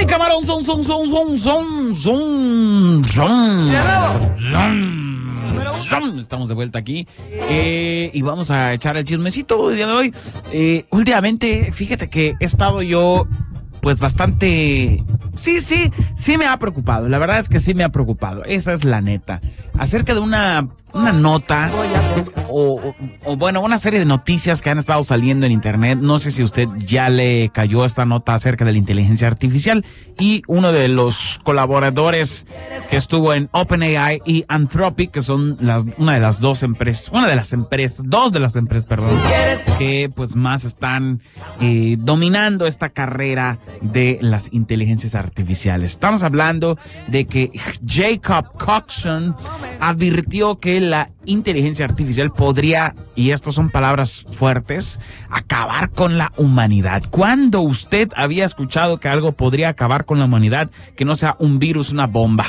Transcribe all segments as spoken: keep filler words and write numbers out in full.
camarón, son, son, son, son, son, son, son, son. Estamos de vuelta aquí eh, y vamos a echar el chismecito el día de hoy. Eh, últimamente, fíjate que he estado yo pues bastante... Sí, sí, sí me ha preocupado. La verdad es que sí me ha preocupado. Esa es la neta. Acerca de una, una nota o, o, o, bueno, una serie de noticias que han estado saliendo en internet. No sé si usted ya le cayó esta nota acerca de la inteligencia artificial. Y uno de los colaboradores que estuvo en OpenAI y Anthropic, que son las, una de las dos empresas, una de las empresas, dos de las empresas, perdón, que pues más están eh, dominando esta carrera de las inteligencias artificiales. Estamos hablando de que Jacob Coxon advirtió que la inteligencia artificial podría, y estos son palabras fuertes, acabar con la humanidad. ¿Cuándo usted había escuchado que algo podría acabar con la humanidad que no sea un virus, una bomba?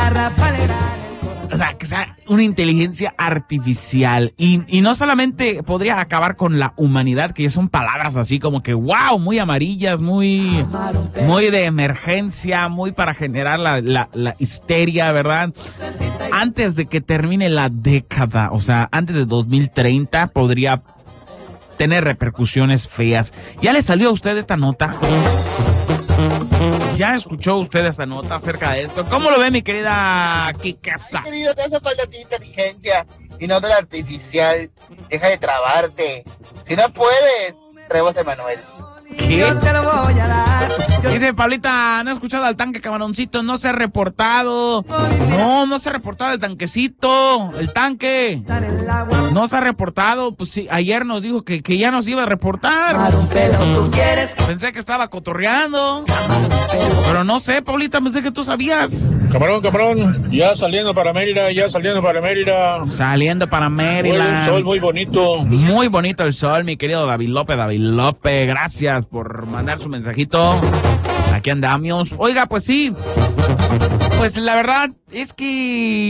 O sea, que sea una inteligencia artificial. Y, y no solamente podría acabar con la humanidad, que ya son palabras así como que wow, muy amarillas, muy, muy de emergencia, muy para generar la, la, la histeria, ¿verdad? Antes de que termine la década, o sea, antes de dos mil treinta, podría tener repercusiones feas. ¿Ya le salió a usted esta nota? ¿Ya escuchó usted esta nota acerca de esto? ¿Cómo lo ve, mi querida Kikasa? Mi querido, te hace falta a ti inteligencia y no de la artificial. Deja de trabarte. Si no puedes, traemos a Manuel. ¿Qué? Dice Pablita, no he escuchado al tanque camaroncito, no se ha reportado. No, no se ha reportado el tanquecito, el tanque. No se ha reportado, pues sí, ayer nos dijo que, que ya nos iba a reportar. Pensé que estaba cotorreando. Pero no sé, Pablita, pensé que tú sabías. Camarón, camarón, ya saliendo para Mérida, ya saliendo para Mérida. Saliendo para Mérida. Un sol muy bonito. Muy bonito el sol, mi querido David López, David López, gracias por mandar su mensajito. Aquí andamos. Oiga, pues sí, pues la verdad es que